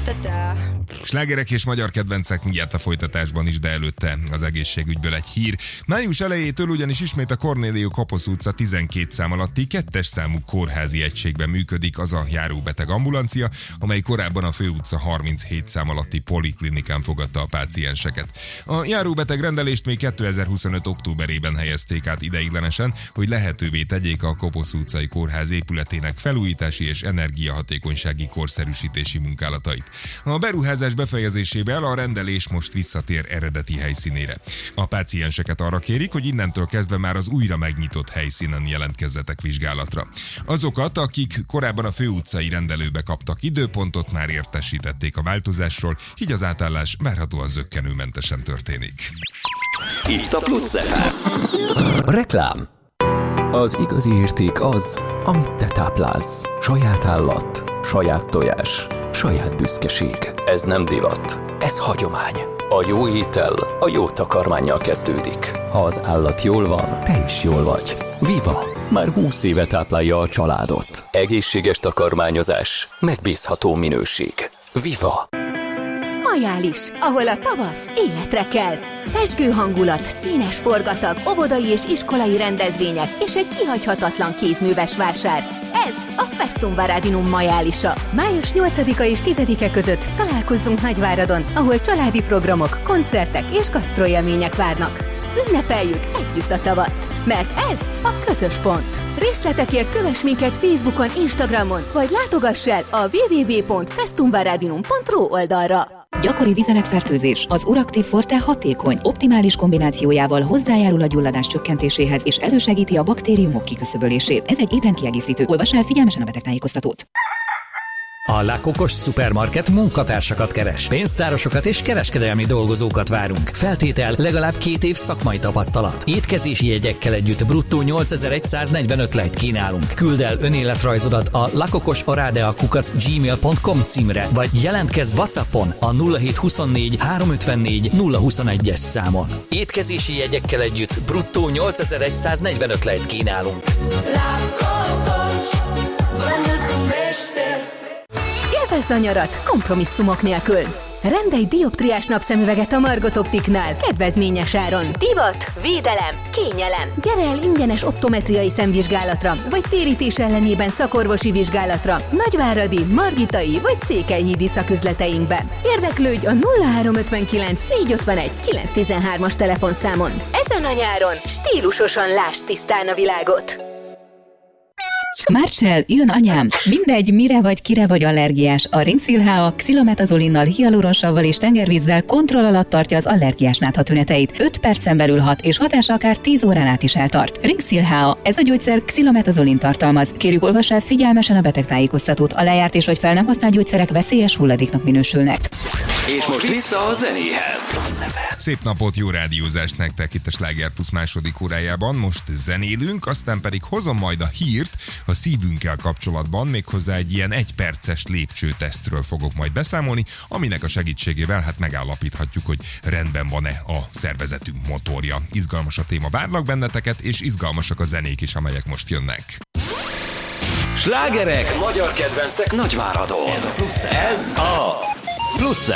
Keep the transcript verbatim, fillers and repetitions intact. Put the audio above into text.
Slágerek és magyar kedvencek mindjárt a folytatásban is, de előtte az egészségügyből egy hír. Május elejétől ugyanis ismét a Kornélió Koposz utca tizenkét szám alatti kettes számú kórházi egységben működik az a járóbeteg ambulancia, amely korábban a Főutca harminchét szám alatti poliklinikán fogadta a pácienseket. A járóbeteg rendelést még kétezer-huszonöt októberében helyezték át ideiglenesen, hogy lehetővé tegyék a Koposz utcai kórház épületének felújítási és energiahatékonysági korszerűsítési munkálatait. A beruházás befejezésével a rendelés most visszatér eredeti helyszínére. A pácienseket arra kérik, hogy innentől kezdve már az újra megnyitott helyszínen jelentkezzetek vizsgálatra. Azokat, akik korábban a főutcai rendelőbe kaptak időpontot, már értesítették a változásról, így az átállás várhatóan zökkenőmentesen történik. Itt a Plusz ef em. Reklám. Az igazi érték az, amit te táplálsz. Saját állat, saját tojás, saját büszkeség. Ez nem divat, ez hagyomány. A jó étel a jó takarmánnyal kezdődik. Ha az állat jól van, te is jól vagy. Viva! Már húsz éve táplálja a családot. Egészséges takarmányozás, megbízható minőség. Viva! Majális, ahol a tavasz életre kell. Pezsgő hangulat, színes forgatag, óvodai és iskolai rendezvények és egy kihagyhatatlan kézműves vásár. Ez a Festumvaradinum Majálisa. május nyolcadika és tizedike között találkozzunk Nagyváradon, ahol családi programok, koncertek és gasztroélmények várnak. Ünnepeljük együtt a tavaszt, mert ez a közös pont. Részletekért kövess minket Facebookon, Instagramon, vagy látogass el a double-u double-u double-u pont festumvaradinum pont ro oldalra. Gyakori vizeletfertőzés. Az Uraktív Forte hatékony, optimális kombinációjával hozzájárul a gyulladás csökkentéséhez és elősegíti a baktériumok kiküszöbölését. Ez egy étrendkiegészítő. Olvass el figyelmesen a betegtájékoztatót. A La Cocos Supermarket munkatársakat keres. Pénztárosokat és kereskedelmi dolgozókat várunk. Feltétel legalább két év szakmai tapasztalat. Étkezési jegyekkel együtt bruttó nyolcezer-száznegyvenöt lejt kínálunk. Küld el önéletrajzodat a lakokosarádea kukac gmail pont com címre, vagy jelentkezz WhatsAppon a nulla hét huszonnégy háromszázötvennégy nulla huszonegyes számon. Étkezési jegyekkel együtt bruttó nyolcezer-száznegyvenöt lejt kínálunk. La Cocos, élvezd a nyarat kompromisszumok nélkül. Rendelj dioptriás napszemüveget a Margot Optiknál kedvezményes áron. Divat, védelem, kényelem. Gyere el ingyenes optometriai szemvizsgálatra, vagy térítés ellenében szakorvosi vizsgálatra Nagyváradi, Margitai vagy Székelyhídi szaküzleteinkbe. Érdeklődj a nulla három ötvenkilenc négyszázötvenegy kilencszáztizenhármas telefonszámon. Ezen a nyáron stílusosan lásd tisztán a világot. Marcell, jön anyám! Mindegy, mire vagy, kire vagy allergiás. A Rinxil há á xilometazolinmal, hialuronsavval és tengervízzel kontroll alatt tartja az allergiás nátha tüneteit. öt percen belül hat, és hatása akár tíz órán át is eltart. Rinxil há á, ez a gyógyszer xilometazolin tartalmaz. Kérjük, olvass el figyelmesen a betegtájékoztatót. A lejárt és vagy fel nem használt gyógyszerek veszélyes hulladéknak minősülnek. És most vissza a zenéhez. Szép napot, jó rádiózást nektek itt a Sláger Plusz második órájában. Most zenélünk, aztán pedig hozom majd a hírt a szívünkkel kapcsolatban, méghozzá egy ilyen egyperces lépcsőtesztről fogok majd beszámolni, aminek a segítségével hát megállapíthatjuk, hogy rendben van-e a szervezetünk motorja. Izgalmas a téma, várlak benneteket, és izgalmasak a zenék is, amelyek most jönnek. Slágerek, magyar kedvencek Nagyváradon. Ez a Plusz ef em.